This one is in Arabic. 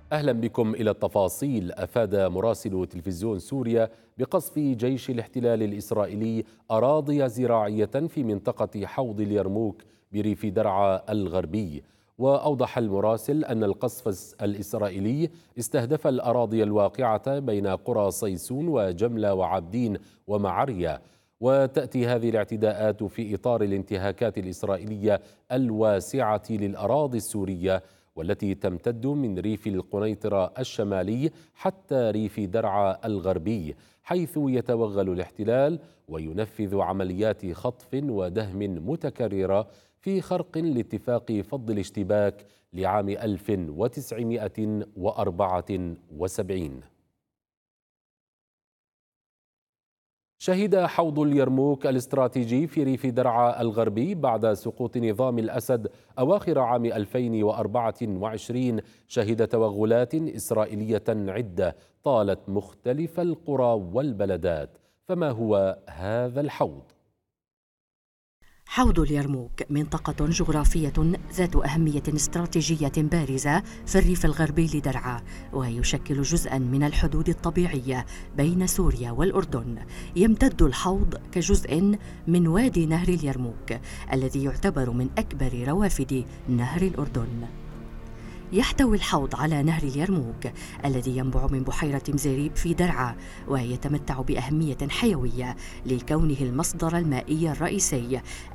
أهلا بكم إلى التفاصيل. أفاد مراسل تلفزيون سوريا بقصف جيش الاحتلال الإسرائيلي أراضي زراعية في منطقة حوض اليرموك بريف درعا الغربي. وأوضح المراسل أن القصف الإسرائيلي استهدف الأراضي الواقعة بين قرى صيسون وجملة وعابدين ومعرية. وتأتي هذه الاعتداءات في إطار الانتهاكات الإسرائيلية الواسعة للأراضي السورية، والتي تمتد من ريف القنيطرة الشمالي حتى ريف درعا الغربي، حيث يتوغل الاحتلال وينفذ عمليات خطف ودهم متكررة في خرق لاتفاق فض الاشتباك لعام 1974. شهد حوض اليرموك الاستراتيجي في ريف درعا الغربي بعد سقوط نظام الأسد أواخر عام 2024 شهد توغلات إسرائيلية عدة طالت مختلف القرى والبلدات. فما هو هذا الحوض؟ حوض اليرموك منطقة جغرافية ذات أهمية استراتيجية بارزة في الريف الغربي لدرعا، ويشكل جزءاً من الحدود الطبيعية بين سوريا والأردن. يمتد الحوض كجزء من وادي نهر اليرموك الذي يعتبر من أكبر روافد نهر الأردن. يحتوي الحوض على نهر اليرموك الذي ينبع من بحيرة مزيريب في درعا، ويتمتع بأهمية حيوية لكونه المصدر المائي الرئيسي